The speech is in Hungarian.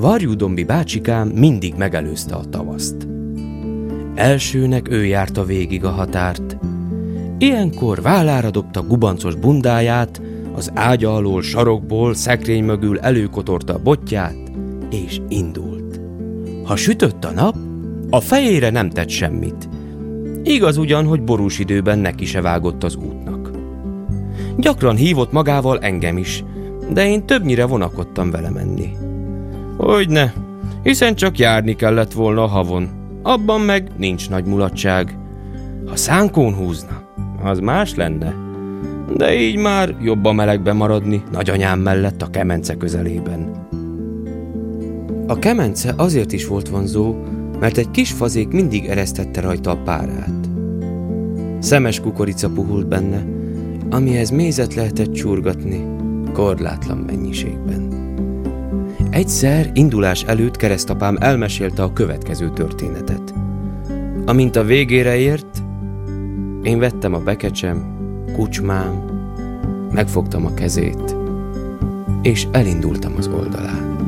Varjúdombi bácsikám mindig megelőzte a tavaszt. Elsőnek ő járta végig a határt. Ilyenkor vállára dobta gubancos bundáját, az ágya alól, sarokból, szekrény mögül előkotorta a botját, és indult. Ha sütött a nap, a fejére nem tett semmit. Igaz ugyan, hogy borús időben neki se vágott az útnak. Gyakran hívott magával engem is, de én többnyire vonakodtam vele menni. Hogyne, hiszen csak járni kellett volna a havon, abban meg nincs nagy mulatság. Ha szánkón húzna, az más lenne, de így már jobb a melegben maradni nagyanyám mellett a kemence közelében. A kemence azért is volt vonzó, mert egy kis fazék mindig eresztette rajta a párát. Szemes kukorica puhult benne, amihez mézet lehetett csurgatni korlátlan mennyiségben. Egyszer indulás előtt keresztapám elmesélte a következő történetet. Amint a végére ért, én vettem a bekecsem, kucsmám, megfogtam a kezét, és elindultam az oldalán.